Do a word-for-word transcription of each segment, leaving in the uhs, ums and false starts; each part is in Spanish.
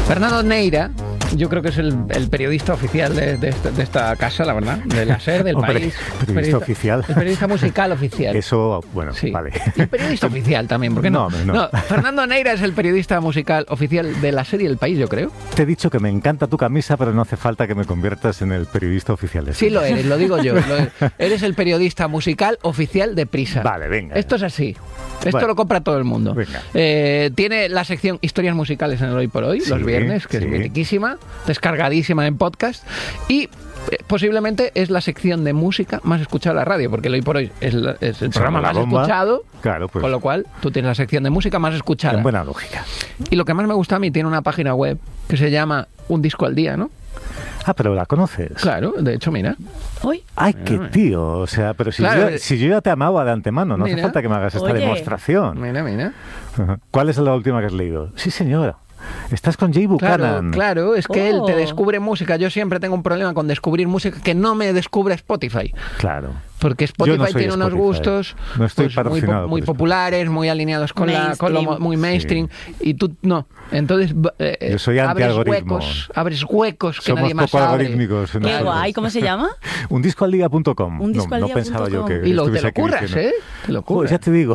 Fernando Neira, yo creo que es el, el periodista oficial de, de, esta, de esta casa, la verdad, de la SER, del Hombre, país. Periodista, periodista oficial. El periodista musical oficial. Eso, bueno, sí. Vale. Y el periodista oficial también, ¿por qué no? No, no. no? Fernando Neira es el periodista musical oficial de la serie El País, yo creo. Te he dicho que me encanta tu camisa, pero no hace falta que me conviertas en el periodista oficial de Sí lo eres, lo digo yo. Lo eres. eres el periodista musical oficial de Prisa. Vale, venga. Esto es así. Esto bueno, lo compra todo el mundo. Eh, tiene la sección Historias Musicales en el Hoy por Hoy, sí, los viernes, que sí. es mitiquísima, descargadísima en podcast. Y eh, posiblemente es la sección de música más escuchada en la radio, porque el Hoy por Hoy es, la, es el programa más bomba. escuchado. Claro, pues. Con lo cual, tú tienes la sección de música más escuchada. En buena lógica. Y lo que más me gusta a mí, tiene una página web que se llama Un Disco al Día, ¿no? Ah, pero la conoces. Claro, de hecho, mira. Uy. Ay, qué tío. O sea, pero si, claro, yo, si yo ya te amaba de antemano, no mira. hace falta que me hagas esta Oye. demostración. Mira, mira. ¿Cuál es la última que has leído? Sí, señora. Estás con Jay Buchanan. Claro, claro, es que oh. él te descubre música. Yo siempre tengo un problema con descubrir música que no me descubre Spotify. Claro. Porque Spotify no tiene unos Spotify. gustos no estoy pues, muy, po muy populares, muy alineados con, la, con lo muy mainstream. Sí. Y tú no. Entonces eh, Yo soy abres huecos, abres huecos que Somos nadie más poco abre. algorítmicos. Qué Nosotros. guay, ¿cómo se llama? Un disco al día punto com. Un disco no, al no día pensaba punto com. yo que y lo te lo curras, diciendo. ¿eh? Te lo curras. Oh, ya te digo.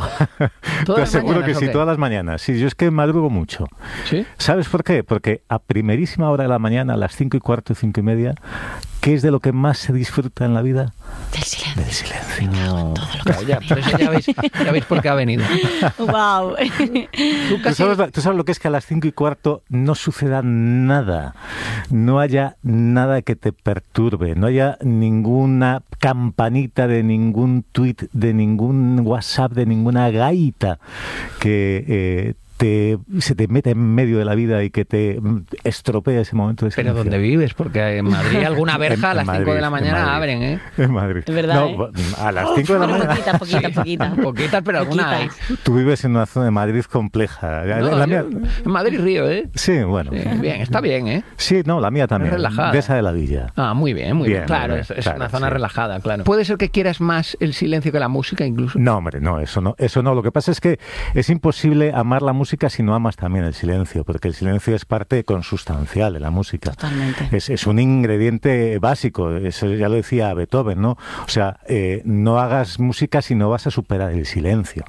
Te aseguro mañanas, que sí, okay. todas las mañanas. Sí, yo es que madrugo mucho. ¿Sí? ¿Sabes por qué? Porque a primerísima hora de la mañana, a las cinco y cuarto, cinco y media, ¿qué es de lo que más se disfruta en la vida? Del silencio. Del silencio. No, todo lo que ya, pues ya, veis, ya veis por qué ha venido. Wow. ¿Tú, casi... ¿Tú, sabes, ¿Tú sabes lo que es que a las cinco y cuarto no suceda nada? No haya nada que te perturbe, no haya ninguna campanita de ningún tuit, de ningún WhatsApp, de ninguna gaita que... Eh, Te, se te mete en medio de la vida y que te estropea ese momento de silencio. Pero ¿dónde vives? Porque en Madrid alguna verja a las cinco de la mañana abren, ¿eh? En Madrid. Es verdad, no, ¿eh? A las cinco de la mañana. Poquitas, poquitas, poquitas. Poquitas, pero alguna hay. Tú vives en una zona de Madrid compleja. No, la mía... En Madrid Río, ¿eh? Sí, bueno. Sí, bien, está bien, ¿eh? Sí, no, la mía también. Es relajada. De esa de la villa. Ah, muy bien, muy bien. bien claro, bien, es, es claro, una zona sí. relajada, claro. ¿Puede ser que quieras más el silencio que la música incluso? No, hombre, no, eso no. Eso no. Lo que pasa es que es imposible amar la música si no amas también el silencio, porque el silencio es parte consustancial de la música. Totalmente. Es, es un ingrediente básico, eso ya lo decía Beethoven, ¿no? O sea, eh, no hagas música si no vas a superar el silencio.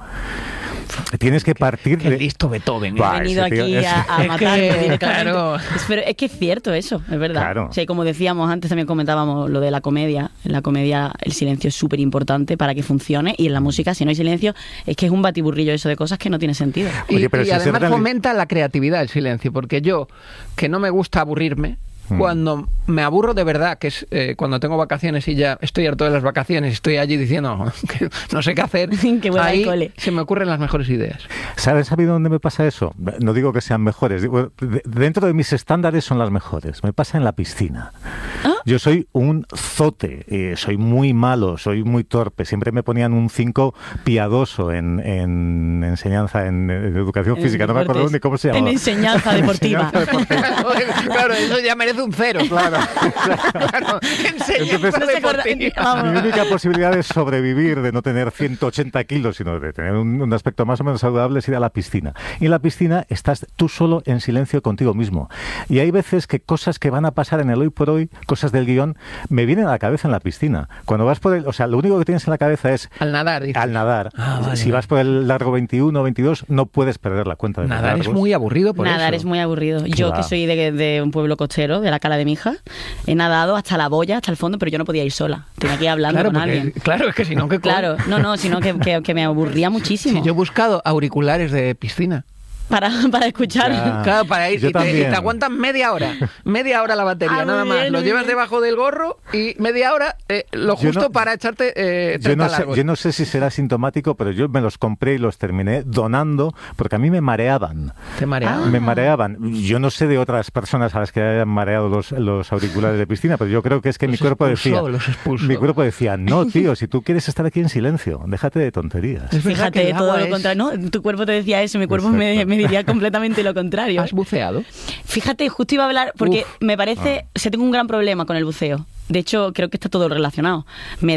Tienes que partir qué, de... qué listo Beethoven. He venido aquí es... a, a matarme es que, directamente. Claro. Es, pero es que es cierto eso, es verdad. Claro. O sea, como decíamos antes, también comentábamos lo de la comedia. En la comedia el silencio es súper importante para que funcione, y en la música, si no hay silencio, es que es un batiburrillo eso de cosas que no tiene sentido. Y, Oye, pero y si además tan... fomenta la creatividad el silencio, porque yo, que no me gusta aburrirme, cuando me aburro de verdad, que es eh, cuando tengo vacaciones y ya estoy harto de las vacaciones y estoy allí diciendo que no sé qué hacer, que ahí al cole. Se me ocurren las mejores ideas. ¿Sabes a mí dónde me pasa eso? No digo que sean mejores, digo, dentro de mis estándares son las mejores. Me pasa en la piscina. ¿Ah? Yo soy un zote, eh, soy muy malo, soy muy torpe. Siempre me ponían un cinco piadoso en, en enseñanza, en, en educación en física. No me acuerdo ni cómo se llamaba. En enseñanza deportiva. En enseñanza deportiva. Claro, eso ya merece un cero. Claro. Claro. Enseñanza Entonces, deportiva. Mi única posibilidad de sobrevivir, de no tener ciento ochenta kilos, sino de tener un, un aspecto más o menos saludable, es ir a la piscina. Y en la piscina estás tú solo en silencio contigo mismo. Y hay veces que cosas que van a pasar en el hoy por hoy, cosas del guión, me vienen a la cabeza en la piscina. Cuando vas por el... O sea, lo único que tienes en la cabeza es... Al nadar, dices. Al nadar. Ah, vale. Si vas por el largo veintiuno o veintidós, no puedes perder la cuenta de los Nadar largos. es muy aburrido por Nadar eso. es muy aburrido. ¿Qué Yo va? que soy de, de un pueblo costero, de la Cala de mi hija, he nadado hasta la boya, hasta el fondo, pero yo no podía ir sola. Tenía que ir hablando Claro, con porque, alguien. claro, es que si no, ¿qué Claro, no, no, sino que, que, que me aburría muchísimo. Si yo he buscado auriculares de piscina. Para, para escuchar. Ya. Claro, para ir Yo y te, y también. te aguantan media hora. Media hora la batería, Ah, nada muy más. bien, Lo muy llevas bien. debajo del gorro y media hora eh, lo Yo justo no- para echarte eh, Yo no, treinta sé, largos. yo no sé si será sintomático, pero yo me los compré y los terminé donando porque a mí me mareaban. Te mareaba. Ah. Me mareaban. Yo no sé de otras personas a las que hayan mareado los, los auriculares de piscina, pero yo creo que es que Los mi cuerpo expulsó, decía... los expulsó. Mi cuerpo decía, no, tío, si tú quieres estar aquí en silencio, déjate de tonterías. Es verdad que Fíjate, el todo agua lo es- contrario. No, tu cuerpo te decía eso, mi cuerpo me, Exacto. me diría completamente lo contrario. ¿Has buceado? Fíjate, justo iba a hablar, porque Uf. me parece, o sea, tengo un gran problema con el buceo. De hecho, creo que está todo relacionado. Me da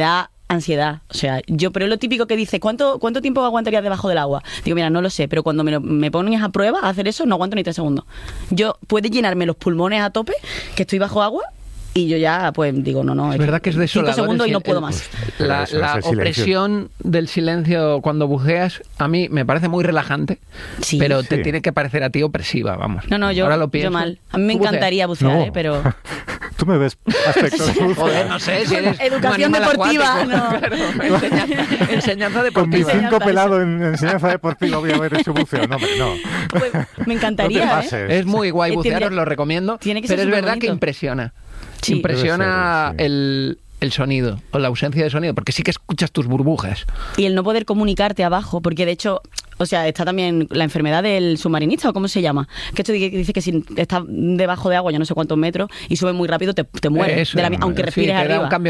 ansiedad. O sea, yo, pero es lo típico que dice, ¿cuánto, cuánto tiempo aguantarías debajo del agua? Digo, mira, no lo sé, pero cuando me, lo, me pones a prueba a hacer eso, no aguanto ni tres segundos. Yo, puede llenarme los pulmones a tope, que estoy bajo agua, y yo ya, pues, digo, no, no. Es, es verdad que es desolador. Cinco segundos el, y no puedo el, más. La, la opresión del silencio cuando buceas, a mí me parece muy relajante, sí, pero te sí. tiene que parecer a ti opresiva, vamos. No, no, yo, Ahora lo pienso. yo mal. A mí me encantaría bucear, no. ¿eh? Pero... Tú me ves aspectos de bucear. Joder, no sé, si eres educación deportiva, acuático, no. Claro, enseñanza, enseñanza deportiva. Con mis cinco pelados en enseñanza deportiva voy a haber hecho buceo. No, hombre, no. Pues me encantaría, no ¿eh? Es muy guay bucear, os lo recomiendo, tiene que pero ser es verdad bonito. que impresiona. Sí. Impresiona ser, sí. el, el sonido o la ausencia de sonido, porque sí que escuchas tus burbujas. Y el no poder comunicarte abajo, porque de hecho, o sea, está también la enfermedad del submarinista, ¿o cómo se llama? Que esto dice que si estás debajo de agua, ya no sé cuántos metros, y sube muy rápido, te, te mueres, Eso, de la, aunque sí, respires te da arriba. un cambio